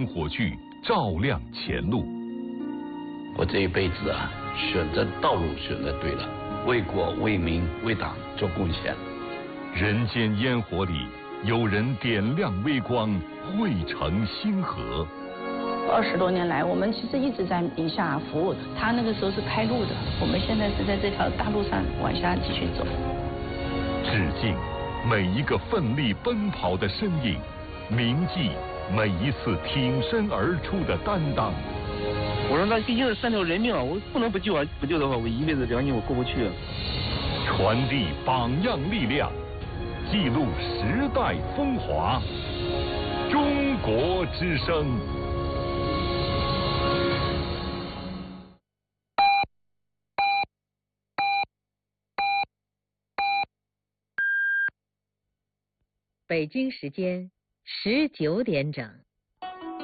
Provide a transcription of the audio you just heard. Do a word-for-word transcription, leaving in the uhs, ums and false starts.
烟火炬照亮前路。 我这一辈子啊，选择道路选择对了，为国为民为党做贡献。 人间烟火里，有人点亮微光，汇成星河。 二十多年来，我们其实一直在宁夏服务。他那个时候是开路的，我们现在是在这条大路上往下继续走。 致敬每一个奋力奔跑的身影，铭记每一次挺身而出的担当。 我说那毕竟是三条人命啊，我不能不救啊！不救的话，我一辈子良心我过不去啊。 传递榜样力量，记录时代风华。中国之声。 北京时间十九点整。